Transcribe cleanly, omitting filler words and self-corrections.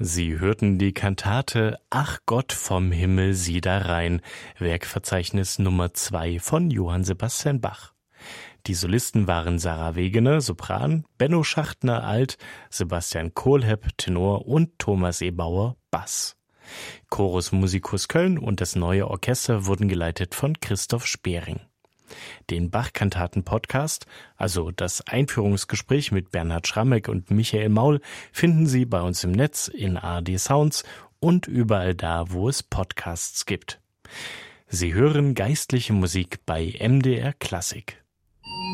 Sie hörten die Kantate »Ach Gott vom Himmel sieh da rein«, Werkverzeichnis Nummer 2 von Johann Sebastian Bach. Die Solisten waren Sarah Wegener, Sopran, Benno Schachtner, Alt, Sebastian Kohlhepp, Tenor und Thomas Ebauer, Bass. Chorus Musicus Köln und das Neue Orchester wurden geleitet von Christoph Spering. Den Bach-Kantaten-Podcast, also das Einführungsgespräch mit Bernhard Schrammeck und Michael Maul, finden Sie bei uns im Netz, in ARD Sounds und überall da, wo es Podcasts gibt. Sie hören geistliche Musik bei MDR Klassik.